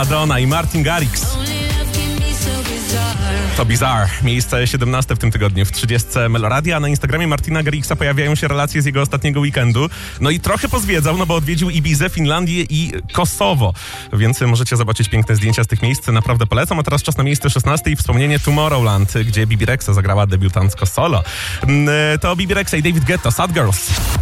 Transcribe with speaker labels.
Speaker 1: Madonna i Martin Garrix. To Bizarre. Miejsce 17 w tym tygodniu w 30 Meloradia. Na Instagramie Martina Garrixa pojawiają się relacje z jego ostatniego weekendu. No i trochę pozwiedzał, no bo odwiedził Ibizę, Finlandię i Kosowo. Więc możecie zobaczyć piękne zdjęcia z tych miejsc. Naprawdę polecam. A teraz czas na miejsce 16 i wspomnienie Tomorrowland, gdzie Bibi Rexha zagrała debiutancko solo. To Bibi Rexha i David Guetta, Sad Girls.